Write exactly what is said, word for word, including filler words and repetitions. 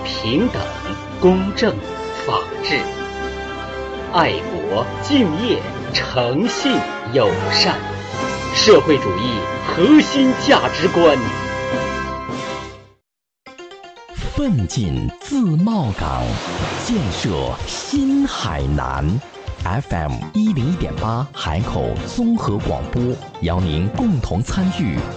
平等、公正、法治；爱国、敬业、诚信、友善。社会主义核心价值观。 奋进自贸港，建设新海南。F M 一零一点八海口综合广播，邀您共同参与